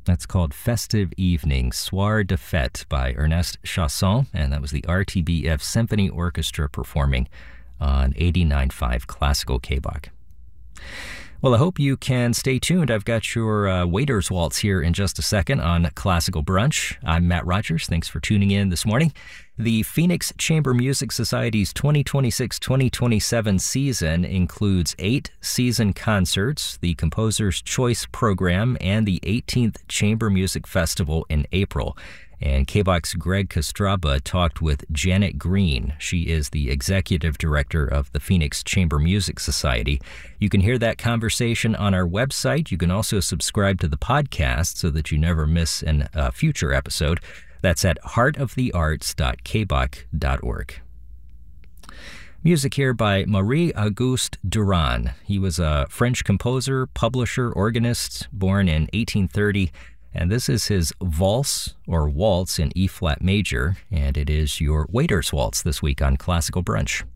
That's called Festive Evening, Soir de Fête by Ernest Chausson, and that was the RTBF Symphony Orchestra performing on 89.5 Classical KBOC. Well, I hope you can stay tuned. I've got your Waiter's Waltz here in just a second on Classical Brunch. I'm Matt Rogers. Thanks for tuning in this morning. The Phoenix Chamber Music Society's 2026-2027 season includes 8 season concerts, the Composer's Choice Program, and the 18th Chamber Music Festival in April. And KBOC's Greg Kostraba talked with Janet Green. She is the executive director of the Phoenix Chamber Music Society. You can hear that conversation on our website. You can also subscribe to the podcast so that you never miss a future episode. That's at heartofthearts.kboc.org. Music here by Marie-Auguste Durand. He was a French composer, publisher, organist, born in 1830. And this is his Valse, or Waltz, in E-flat major, and it is your Waiter's Waltz this week on Classical Brunch.